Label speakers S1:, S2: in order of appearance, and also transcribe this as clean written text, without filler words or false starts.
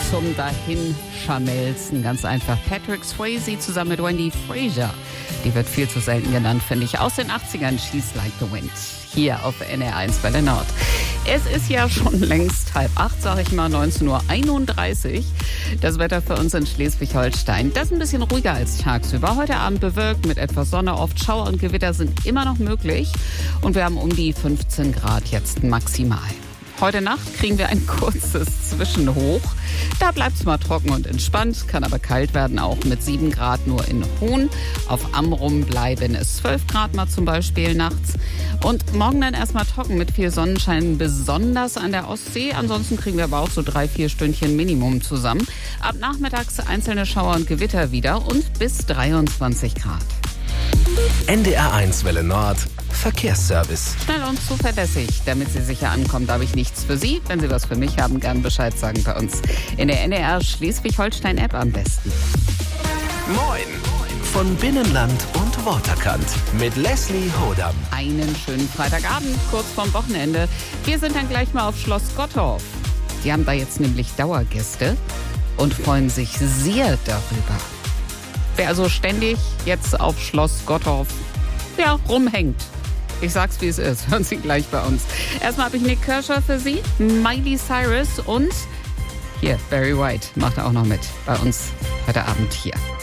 S1: zum Dahinschmelzen. Ganz einfach. Patrick Swayze zusammen mit Wendy Frazier. Die wird viel zu selten genannt, finde ich. Aus den 80ern, She's Like the Wind. Hier auf NR1 Welle Nord. Es ist ja schon längst 7:30, sage ich mal, 19:31 Uhr. Das Wetter für uns in Schleswig-Holstein, das ist ein bisschen ruhiger als tagsüber. Heute Abend bewölkt mit etwas Sonne, oft Schauer und Gewitter sind immer noch möglich. Und wir haben um die 15 Grad jetzt maximal. Heute Nacht kriegen wir ein kurzes Zwischenhoch. Da bleibt es mal trocken und entspannt, kann aber kalt werden, auch mit 7 Grad nur in Hohn. Auf Amrum bleiben es 12 Grad mal zum Beispiel nachts. Und morgen dann erstmal trocken mit viel Sonnenschein, besonders an der Ostsee. Ansonsten kriegen wir aber auch so 3-4 Stündchen Minimum zusammen. Ab nachmittags einzelne Schauer und Gewitter wieder und bis 23 Grad.
S2: NDR1 Welle Nord Verkehrsservice.
S1: Schnell und zuverlässig, damit Sie sicher ankommen, da habe ich nichts für Sie. Wenn Sie was für mich haben, gern Bescheid sagen bei uns. In der NDR Schleswig-Holstein-App am besten.
S2: Moin! Von Binnenland und Waterkant mit Leslie Hodam.
S1: Einen schönen Freitagabend, kurz vorm Wochenende. Wir sind dann gleich mal auf Schloss Gottorf. Die haben da jetzt nämlich Dauergäste und freuen sich sehr darüber. Wer also ständig jetzt auf Schloss Gottorf rumhängt. Ich sag's, wie es ist. Hören Sie gleich bei uns. Erstmal habe ich Nick Kershaw für Sie, Miley Cyrus und hier, Barry White macht auch noch mit bei uns heute Abend hier.